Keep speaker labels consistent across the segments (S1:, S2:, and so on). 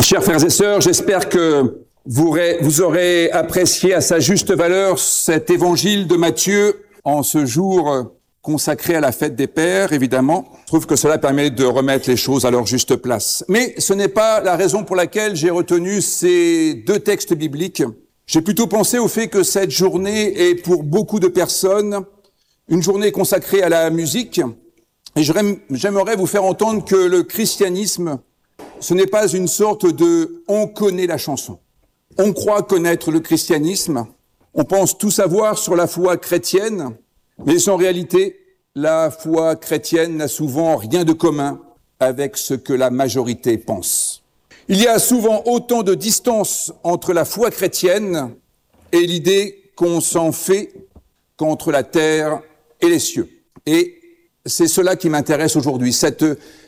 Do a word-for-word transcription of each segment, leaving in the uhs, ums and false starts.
S1: Chers frères et sœurs, j'espère que vous aurez, vous aurez apprécié à sa juste valeur cet évangile de Matthieu en ce jour consacré à la fête des Pères, évidemment. Je trouve que cela permet de remettre les choses à leur juste place. Mais ce n'est pas la raison pour laquelle j'ai retenu ces deux textes bibliques. J'ai plutôt pensé au fait que cette journée est pour beaucoup de personnes une journée consacrée à la musique. Et j'aimerais vous faire entendre que le christianisme, ce n'est pas une sorte de « on connaît la chanson ». On croit connaître le christianisme, on pense tout savoir sur la foi chrétienne, mais en réalité, la foi chrétienne n'a souvent rien de commun avec ce que la majorité pense. Il y a souvent autant de distance entre la foi chrétienne et l'idée qu'on s'en fait qu'entre la terre et les cieux. Et c'est cela qui m'intéresse aujourd'hui, cette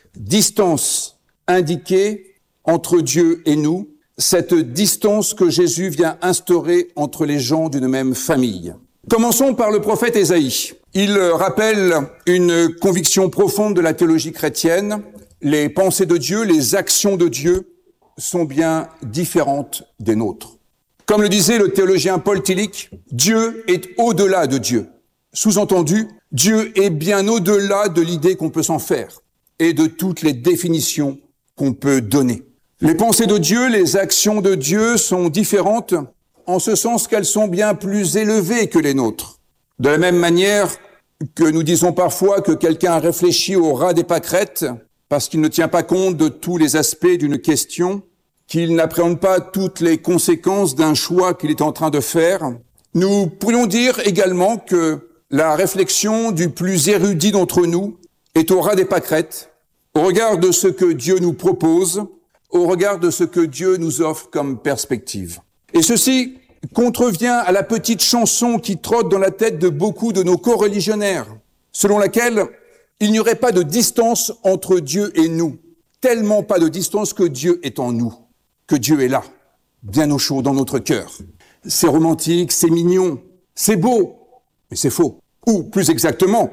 S1: distance indiquée entre Dieu et nous, cette distance que Jésus vient instaurer entre les gens d'une même famille. Commençons par le prophète Ésaïe. Il rappelle une conviction profonde de la théologie chrétienne. Les pensées de Dieu, les actions de Dieu sont bien différentes des nôtres. Comme le disait le théologien Paul Tillich, Dieu est au-delà de Dieu. Sous-entendu, Dieu est bien au-delà de l'idée qu'on peut s'en faire et de toutes les définitions qu'on peut donner. Les pensées de Dieu, les actions de Dieu sont différentes en ce sens qu'elles sont bien plus élevées que les nôtres. De la même manière que nous disons parfois que quelqu'un a réfléchi au ras des pâquerettes parce qu'il ne tient pas compte de tous les aspects d'une question, qu'il n'appréhende pas toutes les conséquences d'un choix qu'il est en train de faire, nous pourrions dire également que la réflexion du plus érudit d'entre nous est au ras des pâquerettes, au regard de ce que Dieu nous propose, au regard de ce que Dieu nous offre comme perspective. Et ceci contrevient à la petite chanson qui trotte dans la tête de beaucoup de nos coreligionnaires, selon laquelle il n'y aurait pas de distance entre Dieu et nous, tellement pas de distance que Dieu est en nous, que Dieu est là, bien au chaud dans notre cœur. C'est romantique, c'est mignon, c'est beau, mais c'est faux. Ou plus exactement,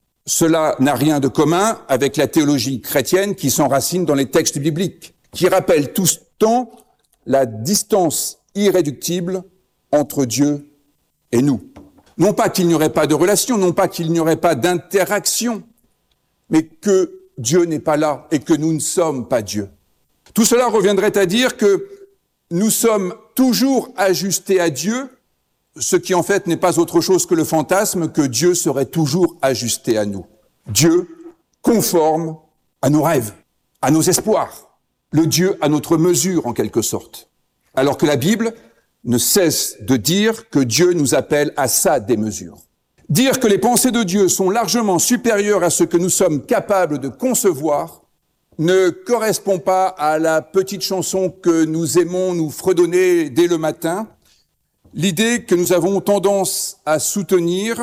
S1: cela n'a rien de commun avec la théologie chrétienne qui s'enracine dans les textes bibliques, qui rappelle tout ce temps la distance irréductible entre Dieu et nous. Non pas qu'il n'y aurait pas de relation, non pas qu'il n'y aurait pas d'interaction, mais que Dieu n'est pas là et que nous ne sommes pas Dieu. Tout cela reviendrait à dire que nous sommes toujours ajustés à Dieu, ce qui en fait n'est pas autre chose que le fantasme que Dieu serait toujours ajusté à nous. Dieu conforme à nos rêves, à nos espoirs. Le Dieu à notre mesure, en quelque sorte. Alors que la Bible ne cesse de dire que Dieu nous appelle à sa démesure. Dire que les pensées de Dieu sont largement supérieures à ce que nous sommes capables de concevoir ne correspond pas à la petite chanson que nous aimons nous fredonner dès le matin, l'idée que nous avons tendance à soutenir,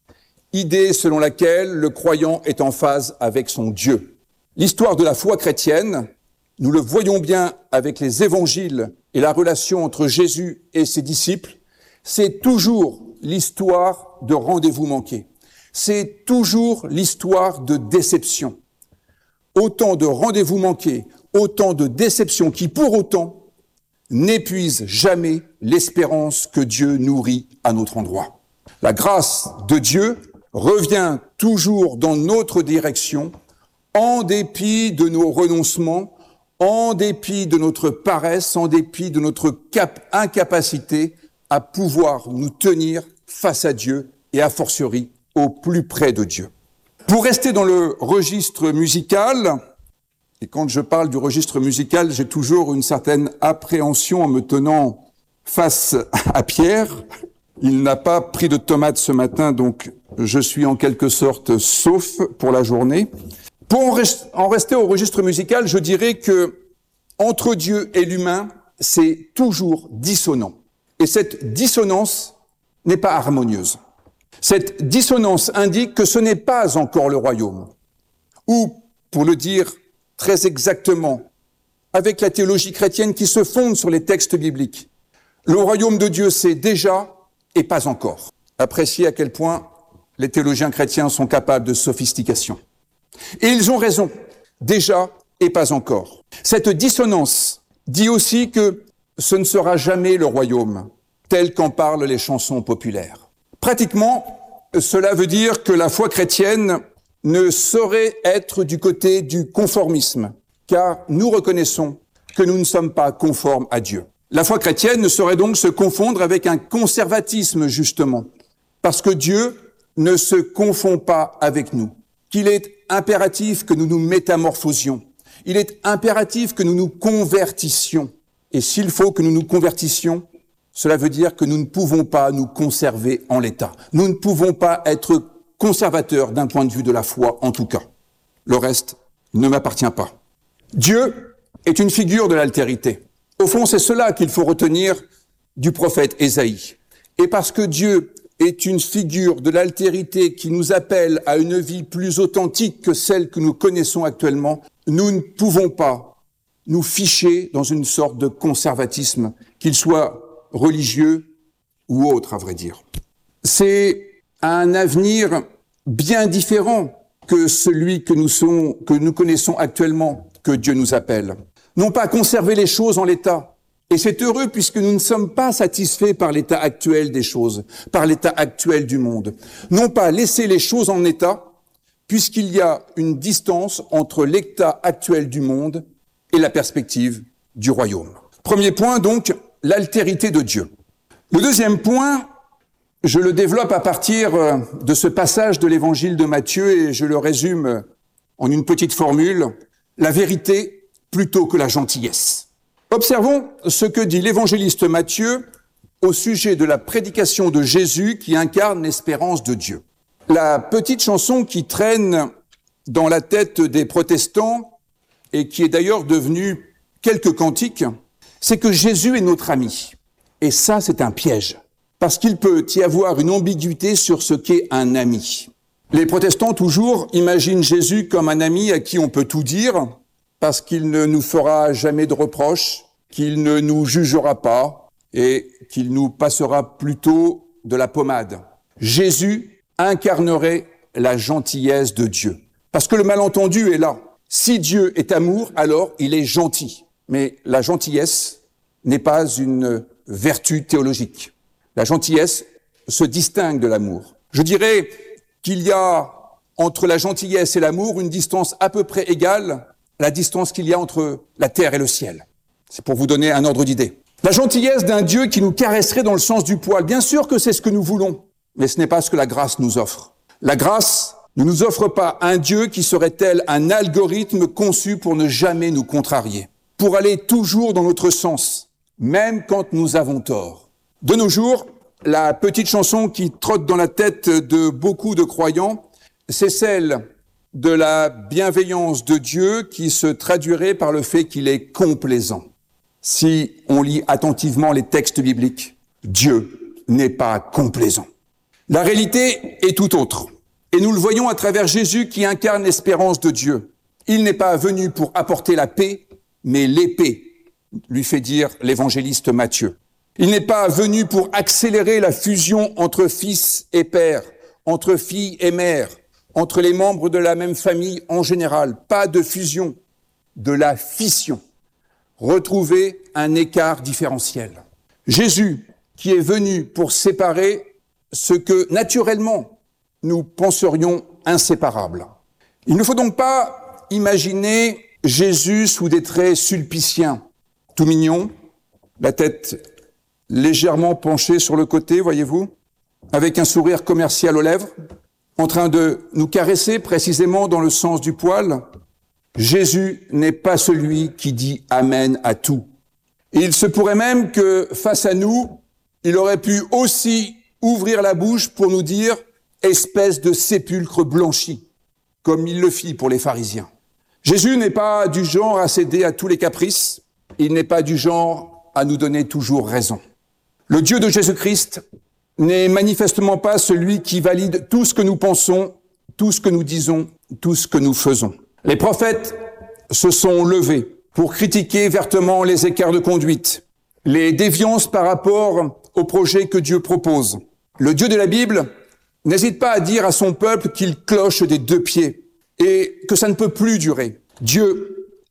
S1: idée selon laquelle le croyant est en phase avec son Dieu. L'histoire de la foi chrétienne, nous le voyons bien avec les évangiles et la relation entre Jésus et ses disciples, c'est toujours l'histoire de rendez-vous manqués. C'est toujours l'histoire de déception. Autant de rendez-vous manqués, autant de déceptions qui, pour autant, n'épuisent jamais l'espérance que Dieu nourrit à notre endroit. La grâce de Dieu revient toujours dans notre direction, en dépit de nos renoncements, en dépit de notre paresse, en dépit de notre cap- incapacité à pouvoir nous tenir face à Dieu et a fortiori au plus près de Dieu. Pour rester dans le registre musical, et quand je parle du registre musical, j'ai toujours une certaine appréhension en me tenant face à Pierre. Il n'a pas pris de tomates ce matin, donc je suis en quelque sorte sauf pour la journée. Pour en rester au registre musical, je dirais que entre Dieu et l'humain, c'est toujours dissonant. Et cette dissonance n'est pas harmonieuse. Cette dissonance indique que ce n'est pas encore le royaume. Ou, pour le dire très exactement, avec la théologie chrétienne qui se fonde sur les textes bibliques, le royaume de Dieu, c'est déjà et pas encore. Appréciez à quel point les théologiens chrétiens sont capables de sophistication. Et ils ont raison, déjà et pas encore. Cette dissonance dit aussi que ce ne sera jamais le royaume, tel qu'en parlent les chansons populaires. Pratiquement, cela veut dire que la foi chrétienne ne saurait être du côté du conformisme, car nous reconnaissons que nous ne sommes pas conformes à Dieu. La foi chrétienne ne saurait donc se confondre avec un conservatisme, justement, parce que Dieu ne se confond pas avec nous, qu'il est impératif que nous nous métamorphosions, il est impératif que nous nous convertissions. Et s'il faut que nous nous convertissions, cela veut dire que nous ne pouvons pas nous conserver en l'état. Nous ne pouvons pas être conservateurs d'un point de vue de la foi, en tout cas. Le reste ne m'appartient pas. Dieu est une figure de l'altérité. Au fond, c'est cela qu'il faut retenir du prophète Ésaïe. Et parce que Dieu est une figure de l'altérité qui nous appelle à une vie plus authentique que celle que nous connaissons actuellement, nous ne pouvons pas nous ficher dans une sorte de conservatisme, qu'il soit religieux ou autre, à vrai dire. C'est un avenir bien différent que celui que nous, sommes, que nous connaissons actuellement, que Dieu nous appelle. Non pas conserver les choses en l'état. Et c'est heureux puisque nous ne sommes pas satisfaits par l'état actuel des choses, par l'état actuel du monde. Non pas laisser les choses en état, puisqu'il y a une distance entre l'état actuel du monde et la perspective du royaume. Premier point, donc, l'altérité de Dieu. Le deuxième point, je le développe à partir de ce passage de l'évangile de Matthieu et je le résume en une petite formule, la vérité plutôt que la gentillesse. Observons ce que dit l'évangéliste Matthieu au sujet de la prédication de Jésus qui incarne l'espérance de Dieu. La petite chanson qui traîne dans la tête des protestants et qui est d'ailleurs devenue quelques cantiques, c'est que Jésus est notre ami. Et ça, c'est un piège, parce qu'il peut y avoir une ambiguïté sur ce qu'est un ami. Les protestants, toujours, imaginent Jésus comme un ami à qui on peut tout dire, parce qu'il ne nous fera jamais de reproches, qu'il ne nous jugera pas et qu'il nous passera plutôt de la pommade. Jésus incarnerait la gentillesse de Dieu. Parce que le malentendu est là. Si Dieu est amour, alors il est gentil. Mais la gentillesse n'est pas une vertu théologique. La gentillesse se distingue de l'amour. Je dirais qu'il y a entre la gentillesse et l'amour une distance à peu près égale à la distance qu'il y a entre la terre et le ciel. C'est pour vous donner un ordre d'idée. La gentillesse d'un Dieu qui nous caresserait dans le sens du poil, bien sûr que c'est ce que nous voulons, mais ce n'est pas ce que la grâce nous offre. La grâce ne nous offre pas un Dieu qui serait tel un algorithme conçu pour ne jamais nous contrarier, pour aller toujours dans notre sens, même quand nous avons tort. De nos jours, la petite chanson qui trotte dans la tête de beaucoup de croyants, c'est celle de la bienveillance de Dieu qui se traduirait par le fait qu'il est complaisant. Si on lit attentivement les textes bibliques, Dieu n'est pas complaisant. La réalité est tout autre. Et nous le voyons à travers Jésus qui incarne l'espérance de Dieu. Il n'est pas venu pour apporter la paix, mais l'épée, lui fait dire l'évangéliste Matthieu. Il n'est pas venu pour accélérer la fusion entre fils et père, entre fille et mère, entre les membres de la même famille en général. Pas de fusion, de la fission. Retrouver un écart différentiel. Jésus, qui est venu pour séparer ce que, naturellement, nous penserions inséparable. Il ne faut donc pas imaginer Jésus sous des traits sulpiciens, tout mignon, la tête légèrement penchée sur le côté, voyez-vous, avec un sourire commercial aux lèvres, en train de nous caresser précisément dans le sens du poil. Jésus n'est pas celui qui dit amen à tout. Et il se pourrait même que, face à nous, il aurait pu aussi ouvrir la bouche pour nous dire « espèce de sépulcre blanchi », comme il le fit pour les pharisiens. Jésus n'est pas du genre à céder à tous les caprices, il n'est pas du genre à nous donner toujours raison. Le Dieu de Jésus-Christ n'est manifestement pas celui qui valide tout ce que nous pensons, tout ce que nous disons, tout ce que nous faisons. Les prophètes se sont levés pour critiquer vertement les écarts de conduite, les déviances par rapport au projet que Dieu propose. Le Dieu de la Bible n'hésite pas à dire à son peuple qu'il cloche des deux pieds et que ça ne peut plus durer. Dieu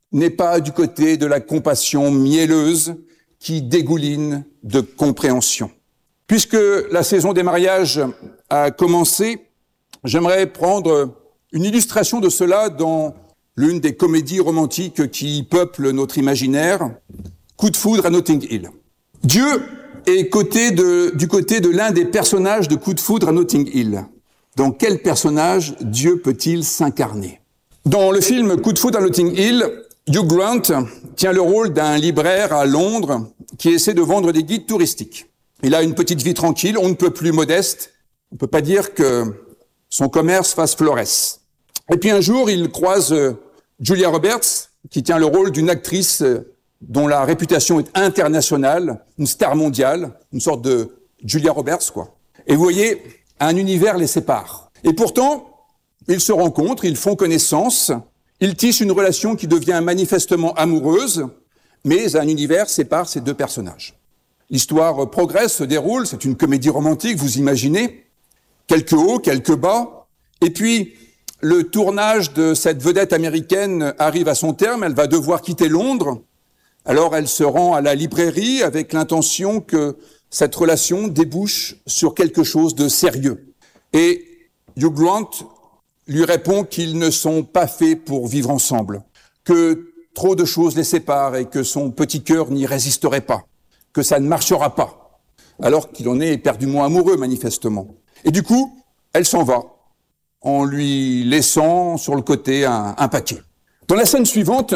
S1: n'est pas du côté de la compassion mielleuse qui dégouline de compréhension. Puisque la saison des mariages a commencé, j'aimerais prendre une illustration de cela dans l'une des comédies romantiques qui peuplent notre imaginaire, Coup de foudre à Notting Hill. Dieu est côté de, du côté de l'un des personnages de Coup de foudre à Notting Hill. Dans quel personnage Dieu peut-il s'incarner? Dans le film Coup de foudre à Notting Hill, Hugh Grant tient le rôle d'un libraire à Londres qui essaie de vendre des guides touristiques. Il a une petite vie tranquille, on ne peut plus modeste. On ne peut pas dire que son commerce fasse florès. Et puis un jour, il croise Julia Roberts, qui tient le rôle d'une actrice dont la réputation est internationale, une star mondiale, une sorte de Julia Roberts, quoi. Et vous voyez, un univers les sépare. Et pourtant, ils se rencontrent, ils font connaissance, ils tissent une relation qui devient manifestement amoureuse, mais un univers sépare ces deux personnages. L'histoire progresse, se déroule, c'est une comédie romantique, vous imaginez, quelques hauts, quelques bas, et puis le tournage de cette vedette américaine arrive à son terme, elle va devoir quitter Londres, alors elle se rend à la librairie avec l'intention que cette relation débouche sur quelque chose de sérieux. Et Hugh Grant lui répond qu'ils ne sont pas faits pour vivre ensemble, que trop de choses les séparent et que son petit cœur n'y résisterait pas, que ça ne marchera pas, alors qu'il en est éperdument amoureux manifestement. Et du coup, elle s'en va, en lui laissant sur le côté un, un paquet. Dans la scène suivante,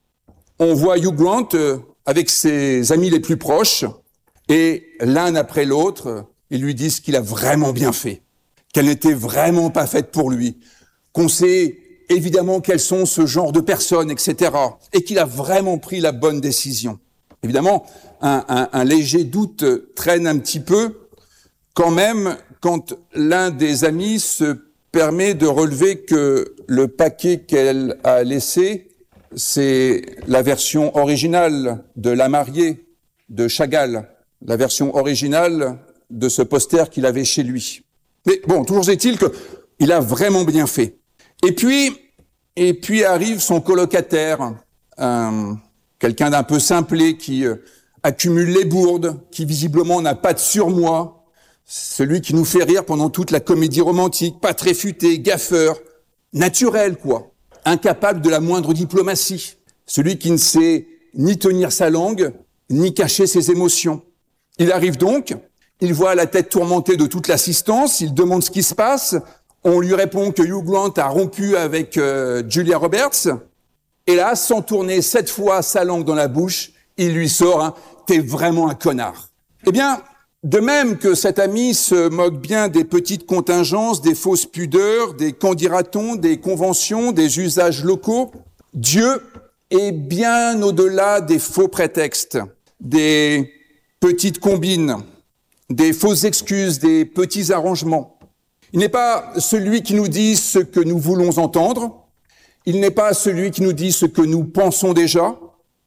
S1: on voit Hugh Grant euh, avec ses amis les plus proches, et l'un après l'autre, ils lui disent qu'il a vraiment bien fait, qu'elle n'était vraiment pas faite pour lui, qu'on sait évidemment quels sont ce genre de personnes, et cetera, et qu'il a vraiment pris la bonne décision. Évidemment, un, un, un léger doute traîne un petit peu, quand même, quand l'un des amis se permet de relever que le paquet qu'elle a laissé, c'est la version originale de La mariée de Chagall, la version originale de ce poster qu'il avait chez lui. Mais bon, toujours est-il qu'il a vraiment bien fait. Et puis, et puis arrive son colocataire, un, quelqu'un d'un peu simplé qui euh, accumule les bourdes, qui visiblement n'a pas de surmoi, celui qui nous fait rire pendant toute la comédie romantique, pas très futé, gaffeur, naturel quoi, incapable de la moindre diplomatie, celui qui ne sait ni tenir sa langue, ni cacher ses émotions. Il arrive donc, il voit la tête tourmentée de toute l'assistance, il demande ce qui se passe, on lui répond que Hugh Grant a rompu avec euh, Julia Roberts, et là, sans tourner cette fois sa langue dans la bouche, il lui sort un « t'es vraiment un connard ». Eh bien, de même que cet ami se moque bien des petites contingences, des fausses pudeurs, des qu'en dira-t-on, des conventions, des usages locaux, Dieu est bien au-delà des faux prétextes, des petites combines, des fausses excuses, des petits arrangements. Il n'est pas celui qui nous dit ce que nous voulons entendre, il n'est pas celui qui nous dit ce que nous pensons déjà,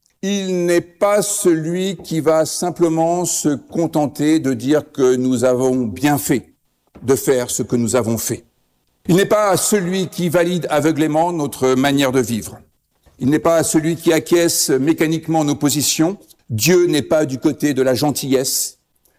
S1: il n'est pas celui qui va simplement se contenter de dire que nous avons bien fait de faire ce que nous avons fait. Il n'est pas celui qui valide aveuglément notre manière de vivre. Il n'est pas celui qui acquiesce mécaniquement nos positions. Dieu n'est pas du côté de la gentillesse.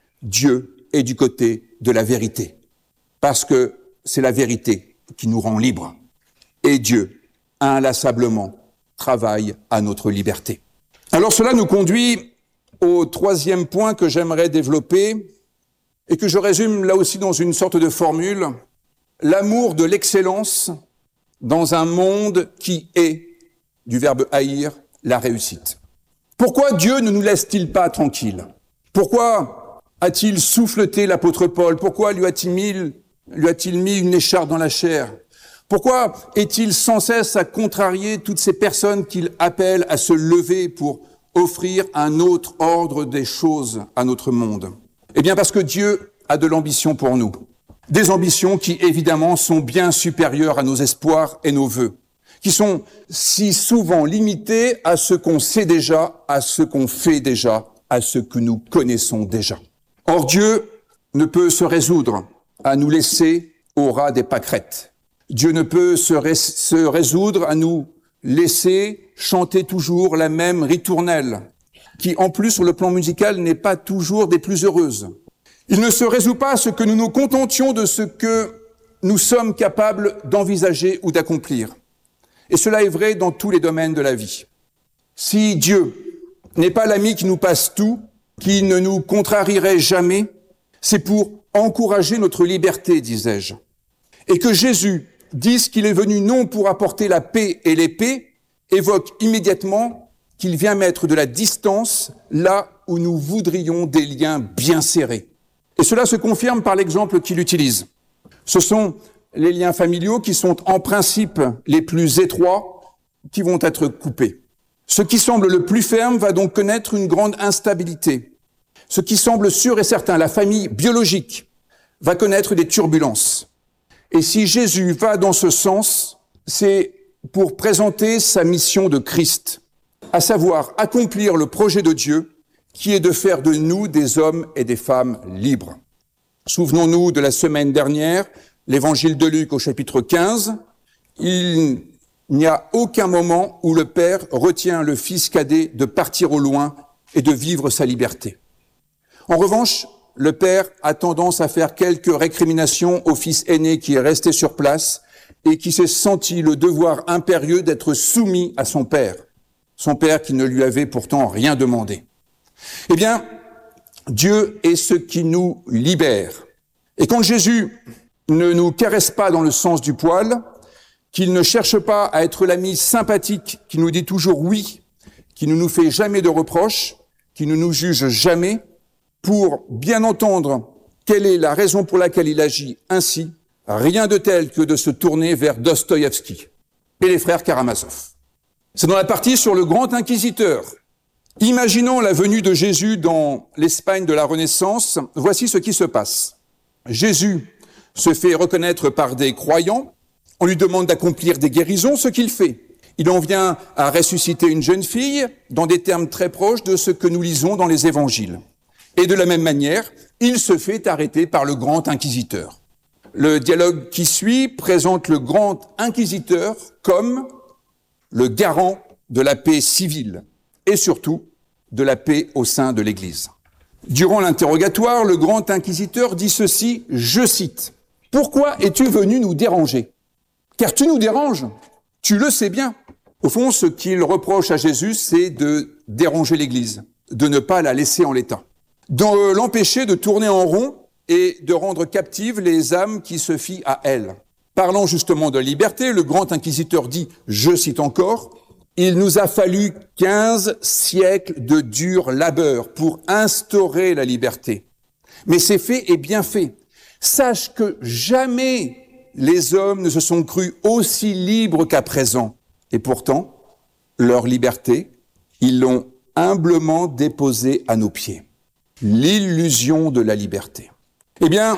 S1: Dieu est du côté de la vérité. Parce que c'est la vérité qui nous rend libres. Et Dieu, inlassablement, travaille à notre liberté. Alors cela nous conduit au troisième point que j'aimerais développer et que je résume là aussi dans une sorte de formule, l'amour de l'excellence dans un monde qui est, du verbe haïr, la réussite. Pourquoi Dieu ne nous laisse-t-il pas tranquilles? Pourquoi a-t-il souffleté l'apôtre Paul? Pourquoi lui a-t-il mis, lui a-t-il mis une écharpe dans la chair? Pourquoi est-il sans cesse à contrarier toutes ces personnes qu'il appelle à se lever pour offrir un autre ordre des choses à notre monde? Eh bien parce que Dieu a de l'ambition pour nous. Des ambitions qui évidemment sont bien supérieures à nos espoirs et nos vœux, qui sont si souvent limitées à ce qu'on sait déjà, à ce qu'on fait déjà, à ce que nous connaissons déjà. Or Dieu ne peut se résoudre à nous laisser au ras des pâquerettes. Dieu ne peut se, ré- se résoudre à nous laisser chanter toujours la même ritournelle, qui en plus sur le plan musical n'est pas toujours des plus heureuses. Il ne se résout pas à ce que nous nous contentions de ce que nous sommes capables d'envisager ou d'accomplir. Et cela est vrai dans tous les domaines de la vie. Si Dieu n'est pas l'ami qui nous passe tout, qui ne nous contrarierait jamais, c'est pour encourager notre liberté, disais-je. Et que Jésus dise qu'il est venu non pour apporter la paix et l'épée, évoque immédiatement qu'il vient mettre de la distance là où nous voudrions des liens bien serrés. Et cela se confirme par l'exemple qu'il utilise. Ce sont les liens familiaux qui sont en principe les plus étroits qui vont être coupés. Ce qui semble le plus ferme va donc connaître une grande instabilité. Ce qui semble sûr et certain, la famille biologique, va connaître des turbulences. Et si Jésus va dans ce sens, c'est pour présenter sa mission de Christ, à savoir accomplir le projet de Dieu qui est de faire de nous des hommes et des femmes libres. Souvenons-nous de la semaine dernière, l'évangile de Luc au chapitre quinze, il n'y a aucun moment où le Père retient le fils cadet de partir au loin et de vivre sa liberté. En revanche, le Père a tendance à faire quelques récriminations au fils aîné qui est resté sur place et qui s'est senti le devoir impérieux d'être soumis à son Père, son Père qui ne lui avait pourtant rien demandé. Eh bien, Dieu est ce qui nous libère. Et quand Jésus ne nous caresse pas dans le sens du poil, qu'il ne cherche pas à être l'ami sympathique qui nous dit toujours oui, qui ne nous fait jamais de reproches, qui ne nous juge jamais, pour bien entendre quelle est la raison pour laquelle il agit ainsi, rien de tel que de se tourner vers Dostoïevski et les frères Karamazov. C'est dans la partie sur le grand inquisiteur. Imaginons la venue de Jésus dans l'Espagne de la Renaissance. Voici ce qui se passe. Jésus se fait reconnaître par des croyants. On lui demande d'accomplir des guérisons, ce qu'il fait. Il en vient à ressusciter une jeune fille dans des termes très proches de ce que nous lisons dans les évangiles. Et de la même manière, il se fait arrêter par le grand inquisiteur. Le dialogue qui suit présente le grand inquisiteur comme le garant de la paix civile et surtout de la paix au sein de l'Église. Durant l'interrogatoire, le grand inquisiteur dit ceci, je cite, « Pourquoi es-tu venu nous déranger ? Car tu nous déranges, tu le sais bien. » Au fond, ce qu'il reproche à Jésus, c'est de déranger l'Église, de ne pas la laisser en l'état, de l'empêcher de tourner en rond et de rendre captives les âmes qui se fient à elle. Parlant justement de liberté, le grand inquisiteur dit, je cite encore, « Il nous a fallu quinze siècles de dur labeur pour instaurer la liberté. Mais c'est fait et bien fait. Sache que jamais les hommes ne se sont crus aussi libres qu'à présent. Et pourtant, leur liberté, ils l'ont humblement déposée à nos pieds. L'illusion de la liberté. » Eh bien,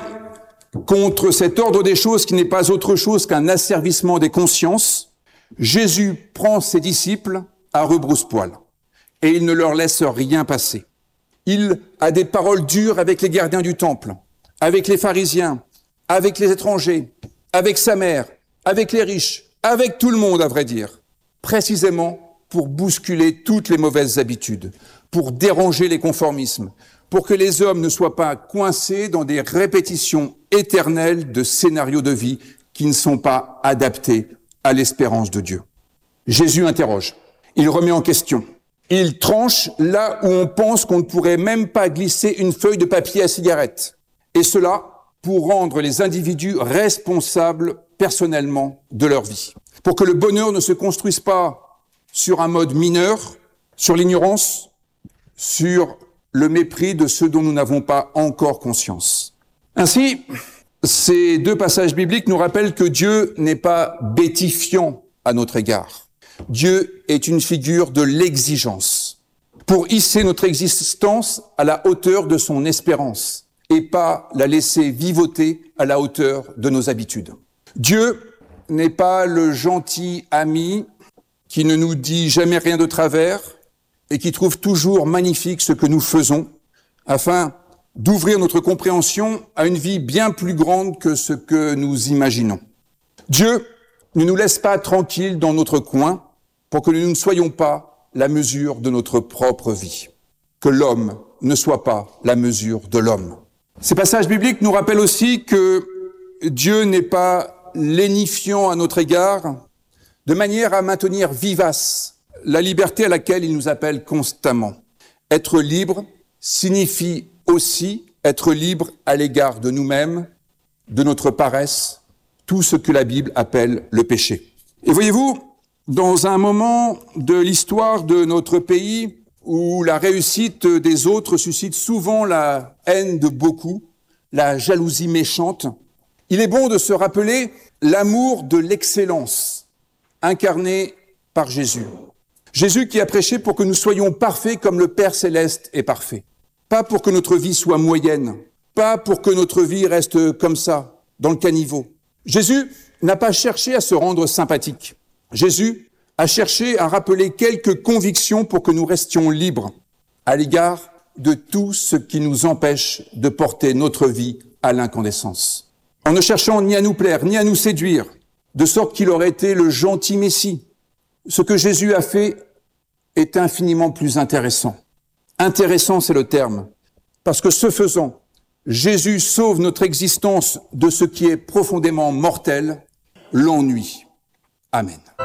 S1: contre cet ordre des choses qui n'est pas autre chose qu'un asservissement des consciences, Jésus prend ses disciples à rebrousse-poil et il ne leur laisse rien passer. Il a des paroles dures avec les gardiens du temple, avec les pharisiens, avec les étrangers, avec sa mère, avec les riches, avec tout le monde à vrai dire, précisément pour bousculer toutes les mauvaises habitudes, pour déranger les conformismes, pour que les hommes ne soient pas coincés dans des répétitions éternelles de scénarios de vie qui ne sont pas adaptés à l'espérance de Dieu. Jésus interroge, il remet en question, il tranche là où on pense qu'on ne pourrait même pas glisser une feuille de papier à cigarette, et cela pour rendre les individus responsables personnellement de leur vie, pour que le bonheur ne se construise pas sur un mode mineur, sur l'ignorance, sur le mépris de ceux dont nous n'avons pas encore conscience. Ainsi, ces deux passages bibliques nous rappellent que Dieu n'est pas bêtifiant à notre égard. Dieu est une figure de l'exigence pour hisser notre existence à la hauteur de son espérance et pas la laisser vivoter à la hauteur de nos habitudes. Dieu n'est pas le gentil ami qui ne nous dit jamais rien de travers et qui trouve toujours magnifique ce que nous faisons afin d'ouvrir notre compréhension à une vie bien plus grande que ce que nous imaginons. Dieu ne nous laisse pas tranquilles dans notre coin pour que nous ne soyons pas la mesure de notre propre vie, que l'homme ne soit pas la mesure de l'homme. Ces passages bibliques nous rappellent aussi que Dieu n'est pas lénifiant à notre égard, de manière à maintenir vivace la liberté à laquelle il nous appelle constamment. Être libre signifie aussi être libre à l'égard de nous-mêmes, de notre paresse, tout ce que la Bible appelle le péché. Et voyez-vous, dans un moment de l'histoire de notre pays où la réussite des autres suscite souvent la haine de beaucoup, la jalousie méchante, il est bon de se rappeler l'amour de l'excellence incarné par Jésus. Jésus qui a prêché pour que nous soyons parfaits comme le Père Céleste est parfait. Pas pour que notre vie soit moyenne, pas pour que notre vie reste comme ça, dans le caniveau. Jésus n'a pas cherché à se rendre sympathique. Jésus a cherché à rappeler quelques convictions pour que nous restions libres à l'égard de tout ce qui nous empêche de porter notre vie à l'incandescence. En ne cherchant ni à nous plaire, ni à nous séduire, de sorte qu'il aurait été le gentil Messie. Ce que Jésus a fait est infiniment plus intéressant. Intéressant, c'est le terme, parce que ce faisant, Jésus sauve notre existence de ce qui est profondément mortel, l'ennui. Amen.